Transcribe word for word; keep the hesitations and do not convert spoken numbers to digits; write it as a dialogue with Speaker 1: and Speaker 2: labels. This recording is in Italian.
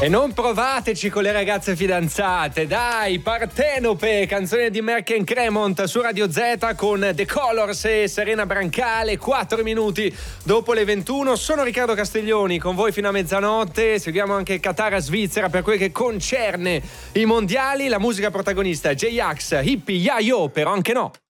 Speaker 1: E non provateci con le ragazze fidanzate, dai, Partenope, canzone di Merck and Cremont su Radio Z con The Colors e Serena Brancale, quattro minuti dopo le ventuno. Sono Riccardo Castiglioni, con voi fino a mezzanotte. Seguiamo anche Qatar-Svizzera per quel che concerne i mondiali. La musica protagonista J-Ax, Hippie, Ya-Yo, però anche no.